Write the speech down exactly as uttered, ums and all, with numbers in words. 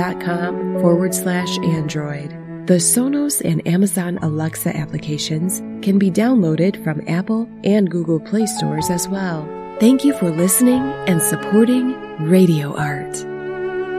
com forward slash Android. The Sonos and Amazon Alexa applications can be downloaded from Apple and Google Play stores as well. Thank you for listening and supporting Radio Art.